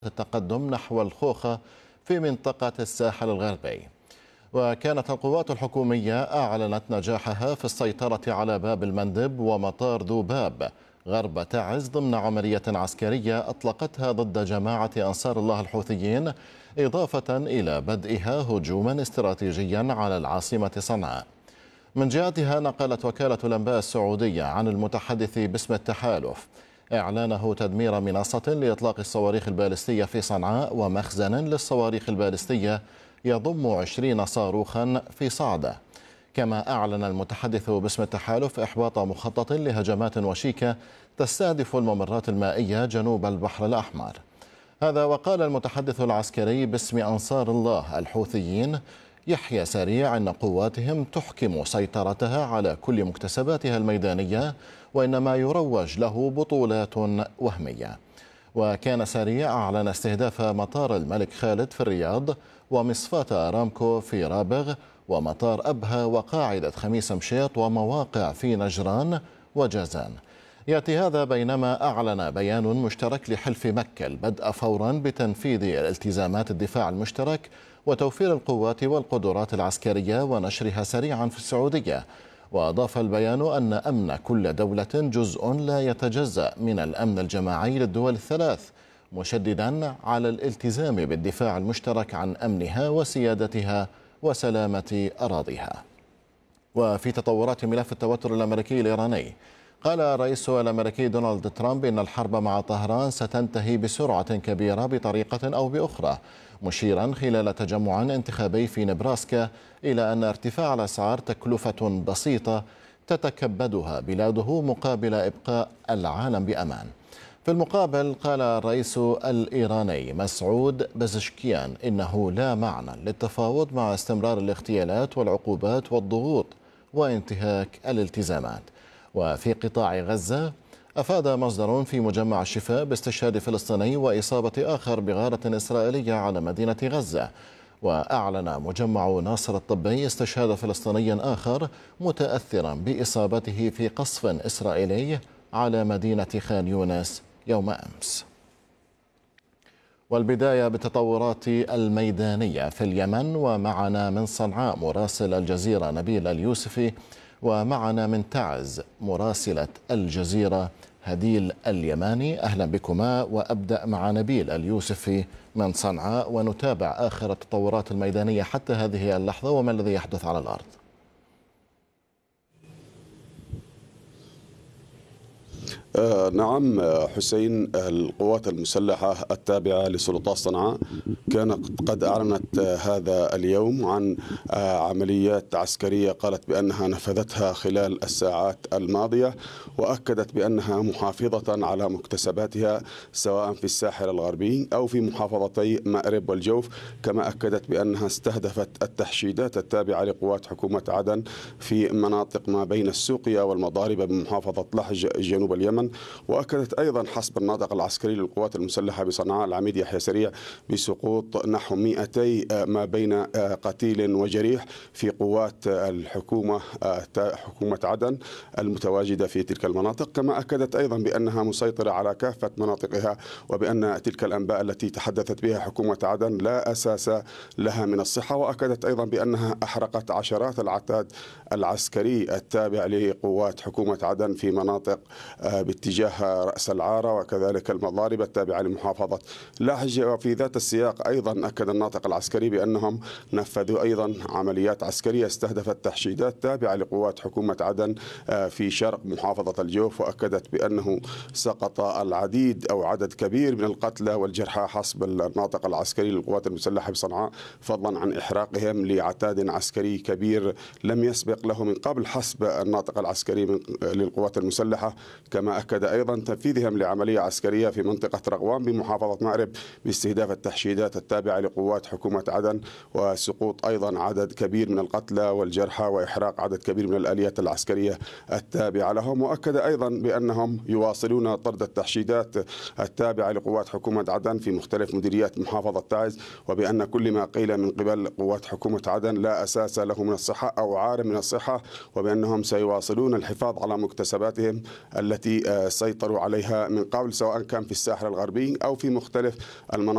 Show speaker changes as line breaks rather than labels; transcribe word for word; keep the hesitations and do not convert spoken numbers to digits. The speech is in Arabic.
التقدم نحو الخوخة في منطقة الساحل الغربي. وكانت القوات الحكومية أعلنت نجاحها في السيطرة على باب المندب ومطار ذوباب غرب تعز ضمن عملية عسكرية أطلقتها ضد جماعة أنصار الله الحوثيين، إضافة إلى بدئها هجوما استراتيجيا على العاصمة صنعاء. من جهتها نقلت وكالة الأنباء السعودية عن المتحدث باسم التحالف إعلانه تدمير منصة لإطلاق الصواريخ البالستية في صنعاء ومخزن للصواريخ البالستية يضم عشرين صاروخا في صعدة. كما أعلن المتحدث باسم التحالف إحباط مخطط لهجمات وشيكة تستهدف الممرات المائية جنوب البحر الأحمر. هذا وقال المتحدث العسكري باسم أنصار الله الحوثيين يحيى سريع أن قواتهم تحكم سيطرتها على كل مكتسباتها الميدانية، وإنما يروج له بطولات وهمية. وكان سريع أعلن استهداف مطار الملك خالد في الرياض ومصفاة أرامكو في رابغ ومطار أبها وقاعدة خميس مشيط ومواقع في نجران وجازان. يأتي هذا بينما أعلن بيان مشترك لحلف مكة البدء فورا بتنفيذ التزامات الدفاع المشترك وتوفير القوات والقدرات العسكرية ونشرها سريعا في السعودية. وأضاف البيان أن أمن كل دولة جزء لا يتجزأ من الأمن الجماعي للدول الثلاث، مشددا على الالتزام بالدفاع المشترك عن أمنها وسيادتها وسلامة أراضيها. وفي تطورات ملف التوتر الأمريكي الإيراني، قال الرئيس الأمريكي دونالد ترامب إن الحرب مع طهران ستنتهي بسرعة كبيرة بطريقة أو بأخرى، مشيرا خلال تجمع انتخابي في نبراسكا إلى أن ارتفاع الأسعار تكلفة بسيطة تتكبدها بلاده مقابل إبقاء العالم بأمان. في المقابل قال الرئيس الإيراني مسعود بزشكيان إنه لا معنى للتفاوض مع استمرار الاغتيالات والعقوبات والضغوط وانتهاك الالتزامات. وفي قطاع غزة، أفاد مصدر في مجمع الشفاء باستشهاد فلسطيني وإصابة آخر بغارة إسرائيلية على مدينة غزة. وأعلن مجمع ناصر الطبي استشهاد فلسطيني آخر متأثرا بإصابته في قصف إسرائيلي على مدينة خان يونس يوم أمس. والبداية بالتطورات الميدانية في اليمن، ومعنا من صنعاء مراسل الجزيرة نبيل اليوسفي، ومعنا من تعز مراسلة الجزيرة هديل اليماني. أهلا بكما، وأبدأ مع نبيل اليوسفي من صنعاء ونتابع آخر التطورات الميدانية حتى هذه اللحظة وما الذي يحدث على الأرض.
آه نعم حسين، القوات المسلحة التابعة لسلطات صنعاء كانت قد أعلنت آه هذا اليوم عن آه عمليات عسكرية قالت بأنها نفذتها خلال الساعات الماضية، وأكدت بأنها محافظة على مكتسباتها سواء في الساحل الغربي أو في محافظتي مأرب والجوف. كما أكدت بأنها استهدفت التحشيدات التابعة لقوات حكومة عدن في مناطق ما بين السوقية والمضاربة بمحافظة لحج جنوب اليمن. وأكدت أيضا حسب الناطق العسكري للقوات المسلحة بصنعاء العميد يحيى سريع بسقوط نحو مئتي ما بين قتيل وجريح في قوات الحكومة حكومة عدن المتواجدة في تلك المناطق. كما أكدت أيضا بأنها مسيطرة على كافة مناطقها، وبأن تلك الأنباء التي تحدثت بها حكومة عدن لا أساس لها من الصحة. وأكدت أيضا بأنها أحرقت عشرات العتاد العسكري التابع لقوات حكومة عدن في مناطق باتجاه رأس العارة وكذلك المضارب التابعة لمحافظة لحج. وفي ذات السياق أيضا أكد الناطق العسكري بأنهم نفذوا أيضا عمليات عسكرية استهدفت تحشيدات تابعة لقوات حكومة عدن في شرق محافظة الجوف. وأكدت بأنه سقط العديد أو عدد كبير من القتلى والجرحى حسب الناطق العسكري للقوات المسلحة بصنعاء، فضلا عن إحراقهم لعتاد عسكري كبير لم يسبق له من قبل حسب الناطق العسكري للقوات المسلحة. كما أكد أيضا تنفيذهم لعملية عسكرية في منطقة رغوان بمحافظة مأرب باستهداف التحشيدات التابعة لقوات حكومة عدن، وسقوط أيضا عدد كبير من القتلى والجرحى وإحراق عدد كبير من الآليات العسكرية التابعة لهم. وأكد أيضا بأنهم يواصلون طرد التحشيدات التابعة لقوات حكومة عدن في مختلف مديريات محافظة تعز، وبأن كل ما قيل من قبل قوات حكومة عدن لا أساس له من الصحة أو عار من الصحة، وبأنهم سيواصلون الحفاظ على مكتسباتهم التي سيطروا عليها من قبل سواء كان في الساحل الغربي أو في مختلف المناطق